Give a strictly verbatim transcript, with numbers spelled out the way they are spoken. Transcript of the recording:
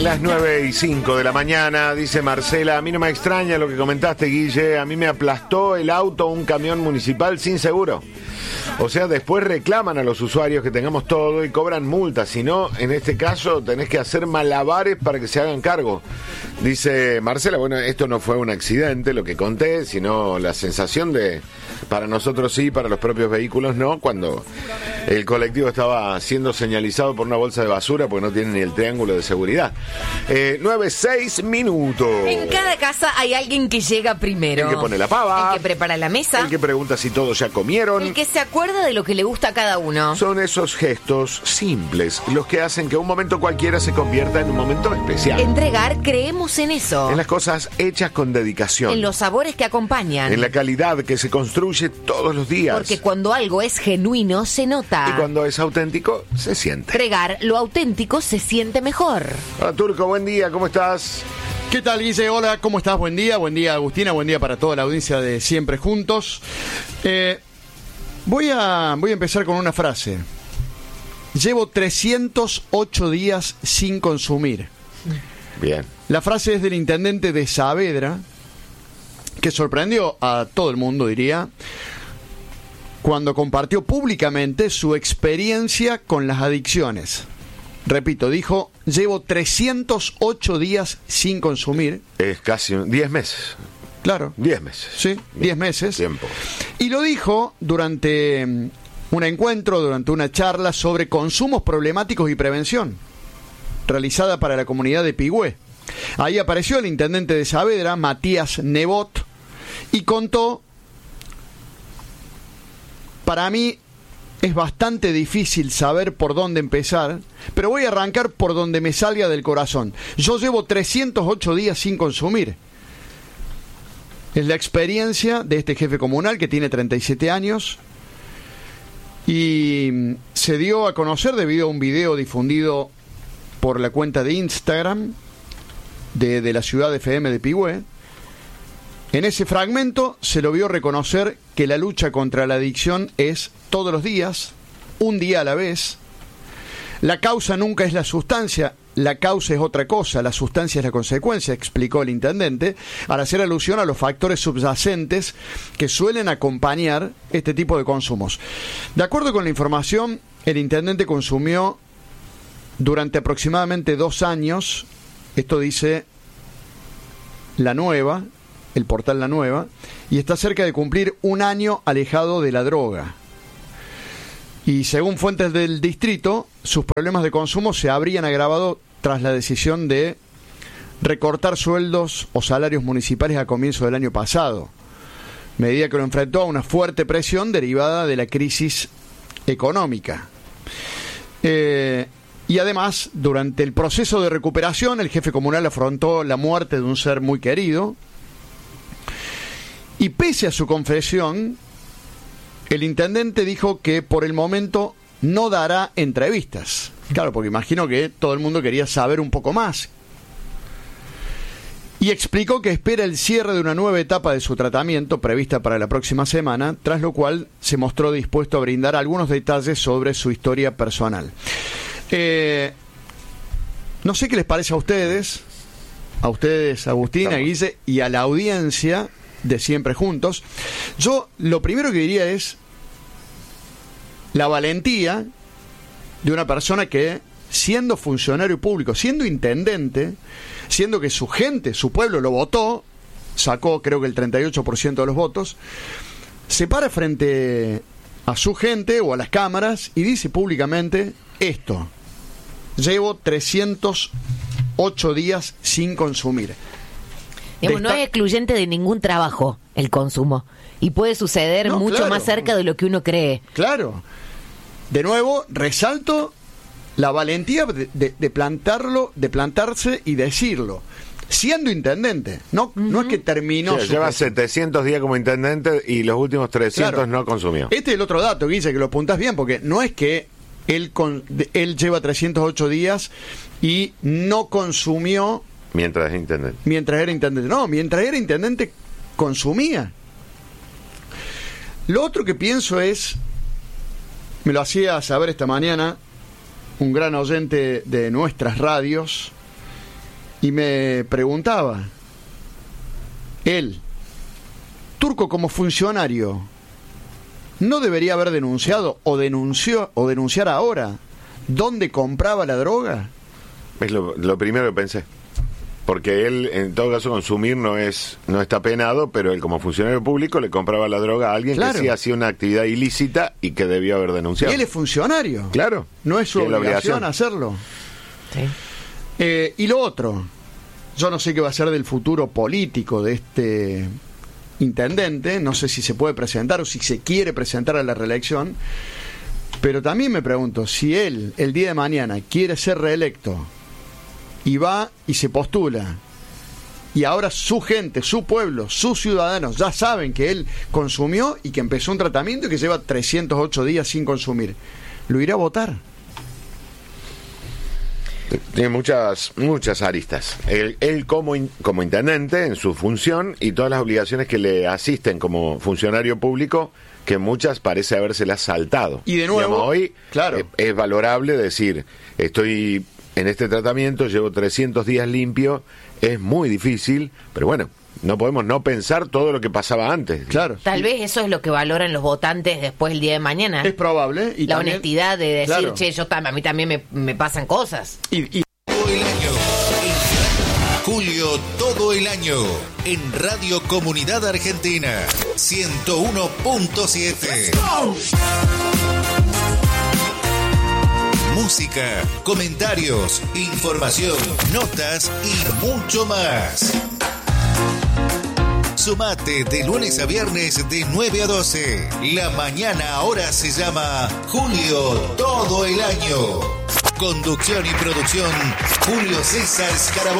Las nueve y cinco de la mañana, dice Marcela, a mí no me extraña lo que comentaste, Guille, a mí me aplastó el auto un camión municipal sin seguro. O sea, después reclaman a los usuarios que tengamos todo y cobran multas, si no, en este caso tenés que hacer malabares para que se hagan cargo. Dice Marcela, bueno, esto no fue un accidente, lo que conté, sino la sensación de, para nosotros sí, para los propios vehículos no, cuando el colectivo estaba siendo señalizado por una bolsa de basura porque no tiene ni el triángulo de seguridad. Eh, nueve, seis minutos. En cada casa hay alguien que llega primero. El que pone la pava. El que prepara la mesa. El que pregunta si todos ya comieron. El que se acuerda de lo que le gusta a cada uno. Son esos gestos simples los que hacen que un momento cualquiera se convierta en un momento especial. Entregar, creemos en eso. En las cosas hechas con dedicación. En los sabores que acompañan. En la calidad que se construye todos los días. Porque cuando algo es genuino, se nota. Y cuando es auténtico, se siente. Entregar lo auténtico se siente mejor. Hola, Turco, buen día, ¿cómo estás? ¿Qué tal, Guille? Hola, ¿cómo estás? Buen día, buen día, Agustina, buen día para toda la audiencia de Siempre Juntos. Eh, voy, a, voy a empezar con una frase. Llevo trescientos ocho días sin consumir. Bien. La frase es del intendente de Saavedra, que sorprendió a todo el mundo, diría, cuando compartió públicamente su experiencia con las adicciones. Repito, dijo, llevo trescientos ocho días sin consumir. Es casi diez meses. Claro. diez meses. Sí, diez meses. Tiempo. Y lo dijo durante un encuentro, durante una charla sobre consumos problemáticos y prevención, realizada para la comunidad de Pigüé. Ahí apareció el intendente de Saavedra, Matías Nebot, y contó, para mí es bastante difícil saber por dónde empezar, pero voy a arrancar por donde me salga del corazón. Yo llevo trescientos ocho días sin consumir. Es la experiencia de este jefe comunal que tiene treinta y siete años y se dio a conocer debido a un video difundido por la cuenta de Instagram de, de la ciudad F M de Pigüé. En ese fragmento se lo vio reconocer que la lucha contra la adicción es todos los días, un día a la vez. La causa nunca es la sustancia, la causa es otra cosa, la sustancia es la consecuencia, explicó el intendente, al hacer alusión a los factores subyacentes que suelen acompañar este tipo de consumos. De acuerdo con la información, el intendente consumió durante aproximadamente dos años, esto dice La Nueva, el portal La Nueva, y está cerca de cumplir un año alejado de la droga. Y según fuentes del distrito, sus problemas de consumo se habrían agravado tras la decisión de recortar sueldos o salarios municipales a comienzo del año pasado, medida que lo enfrentó a una fuerte presión derivada de la crisis económica. Eh, y además, durante el proceso de recuperación, el jefe comunal afrontó la muerte de un ser muy querido. Y pese a su confesión, el intendente dijo que por el momento no dará entrevistas. Claro, porque imagino que todo el mundo quería saber un poco más. Y explicó que espera el cierre de una nueva etapa de su tratamiento prevista para la próxima semana, tras lo cual se mostró dispuesto a brindar algunos detalles sobre su historia personal. Eh, no sé qué les parece a ustedes, a ustedes, Agustín, a Guille, y a la audiencia de Siempre Juntos. Yo lo primero que diría es la valentía de una persona que, siendo funcionario público, siendo intendente, siendo que su gente, su pueblo lo votó, sacó creo que el treinta y ocho por ciento de los votos, se para frente a su gente o a las cámaras y dice públicamente esto: llevo trescientos ocho días sin consumir. Digamos, no es excluyente de ningún trabajo el consumo. Y puede suceder no, mucho claro. más cerca de lo que uno cree. Claro. De nuevo, resalto la valentía de, de, de plantarlo, de plantarse y decirlo. Siendo intendente. No, uh-huh. no es que terminó. Sí, lleva setecientos días como intendente y los últimos trescientos claro. no consumió. Este es el otro dato, Guille, que lo apuntás bien, porque no es que él, con, él lleva trescientos ocho días y no consumió. Mientras era intendente. Mientras era intendente. No, mientras era intendente consumía. Lo otro que pienso es, me lo hacía saber esta mañana un gran oyente de nuestras radios, Y me preguntaba, él, Turco como funcionario, ¿no debería haber denunciado o denunció o denunciar ahora dónde compraba la droga? Es lo, lo primero que pensé. Porque él, en todo caso, consumir no es no está penado, pero él como funcionario público le compraba la droga a alguien claro. que sí hacía una actividad ilícita y que debió haber denunciado. Y él es funcionario. Claro. No es su obligación, obligación hacerlo. Sí. Eh, y lo otro, yo no sé qué va a ser del futuro político de este intendente, no sé si se puede presentar o si se quiere presentar a la reelección, pero también me pregunto, si él el día de mañana quiere ser reelecto y va y se postula, y ahora su gente, su pueblo, sus ciudadanos ya saben que él consumió y que empezó un tratamiento y que lleva trescientos ocho días sin consumir, ¿lo irá a votar? Tiene muchas muchas aristas. Él, él como, in, como intendente en su función y todas las obligaciones que le asisten como funcionario público, que muchas parece habérselas saltado. Y de nuevo, digamos, hoy claro. es, es valorable decir, estoy en este tratamiento, llevo trescientos días limpio, es muy difícil, pero bueno, no podemos no pensar todo lo que pasaba antes. Claro. Tal sí. vez eso es lo que valoran los votantes después el día de mañana. Es probable. Y la también, honestidad de decir, claro. che, yo a mí también me, me pasan cosas. Y, y... Todo el año. Julio todo el año. En Radio Comunidad Argentina. ciento uno punto siete. Música, comentarios, información, notas y mucho más. Sumate de lunes a viernes de nueve a doce. La mañana ahora se llama Julio todo el año. Conducción y producción, Julio César Scaraboni.